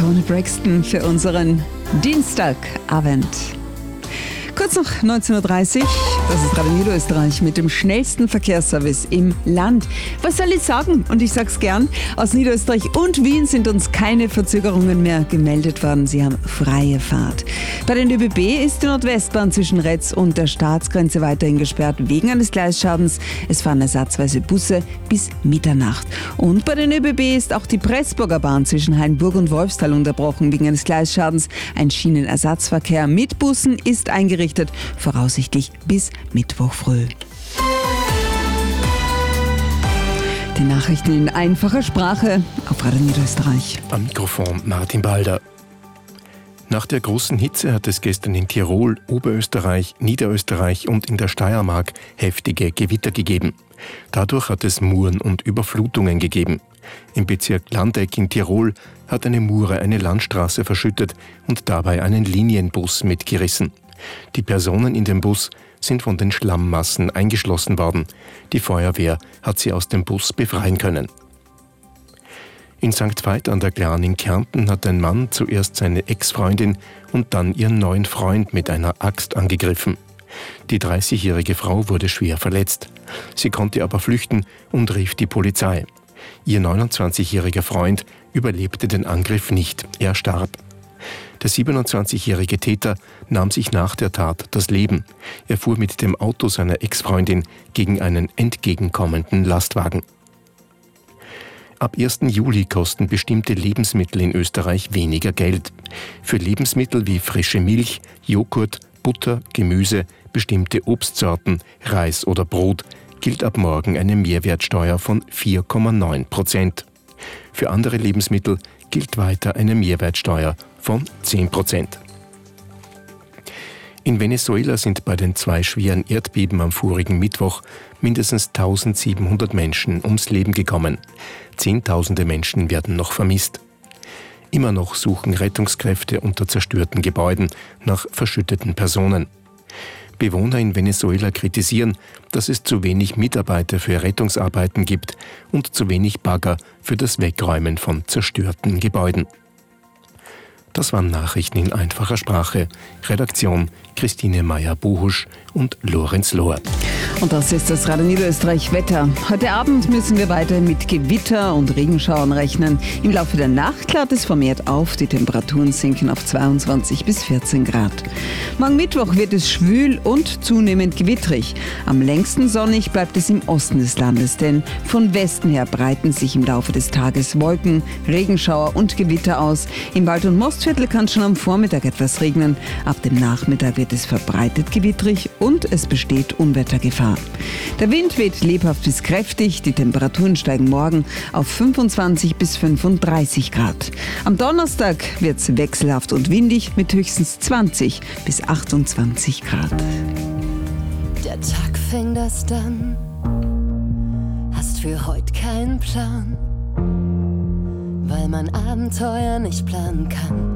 Toni Braxton für unseren Dienstagabend. Kurz nach 19.30 Uhr, das ist Radio Niederösterreich mit dem schnellsten Verkehrsservice im Land. Was soll ich sagen? Und ich sag's gern, aus Niederösterreich und Wien sind uns keine Verzögerungen mehr gemeldet worden. Sie haben freie Fahrt. Bei den ÖBB ist die Nordwestbahn zwischen Retz und der Staatsgrenze weiterhin gesperrt wegen eines Gleisschadens. Es fahren ersatzweise Busse bis Mitternacht. Und bei den ÖBB ist auch die Pressburger Bahn zwischen Hainburg und Wolfstal unterbrochen wegen eines Gleisschadens. Ein Schienenersatzverkehr mit Bussen ist eingerichtet, voraussichtlich bis Mittwoch früh. Die Nachrichten in einfacher Sprache auf Radio Niederösterreich. Am Mikrofon Martin Balder. Nach der großen Hitze hat es gestern in Tirol, Oberösterreich, Niederösterreich und in der Steiermark heftige Gewitter gegeben. Dadurch hat es Muren und Überflutungen gegeben. Im Bezirk Landeck in Tirol hat eine Mure eine Landstraße verschüttet und dabei einen Linienbus mitgerissen. Die Personen in dem Bus sind von den Schlammmassen eingeschlossen worden. Die Feuerwehr hat sie aus dem Bus befreien können. In St. Veit an der Glan in Kärnten hat ein Mann zuerst seine Ex-Freundin und dann ihren neuen Freund mit einer Axt angegriffen. Die 30-jährige Frau wurde schwer verletzt. Sie konnte aber flüchten und rief die Polizei. Ihr 29-jähriger Freund überlebte den Angriff nicht. Er starb. Der 27-jährige Täter nahm sich nach der Tat das Leben. Er fuhr mit dem Auto seiner Ex-Freundin gegen einen entgegenkommenden Lastwagen. Ab 1. Juli kosten bestimmte Lebensmittel in Österreich weniger Geld. Für Lebensmittel wie frische Milch, Joghurt, Butter, Gemüse, bestimmte Obstsorten, Reis oder Brot gilt ab morgen eine Mehrwertsteuer von 4,9%. Für andere Lebensmittel gilt weiter eine Mehrwertsteuer von 10%. In Venezuela sind bei den 2 schweren Erdbeben am vorigen Mittwoch mindestens 1700 Menschen ums Leben gekommen. Zehntausende Menschen werden noch vermisst. Immer noch suchen Rettungskräfte unter zerstörten Gebäuden nach verschütteten Personen. Bewohner in Venezuela kritisieren, dass es zu wenig Mitarbeiter für Rettungsarbeiten gibt und zu wenig Bagger für das Wegräumen von zerstörten Gebäuden. Das waren Nachrichten in einfacher Sprache. Redaktion Christine Meyer-Buhusch und Lorenz Lohr. Und das ist das Radio Niederösterreich Wetter. Heute Abend müssen wir weiterhin mit Gewitter und Regenschauern rechnen. Im Laufe der Nacht klart es vermehrt auf. Die Temperaturen sinken auf 22 bis 14 Grad. Morgen Mittwoch wird es schwül und zunehmend gewittrig. Am längsten sonnig bleibt es im Osten des Landes, denn von Westen her breiten sich im Laufe des Tages Wolken, Regenschauer und Gewitter aus. Im Wald- und Mostviertel kann schon am Vormittag etwas regnen. Ab dem Nachmittag wird es verbreitet gewittrig und es besteht Unwettergefahr. Der Wind weht lebhaft bis kräftig, die Temperaturen steigen morgen auf 25 bis 35 Grad. Am Donnerstag wird es wechselhaft und windig mit höchstens 20 bis 28 Grad. Der Tag fängt erst an, hast für heute keinen Plan, weil man Abenteuer nicht planen kann.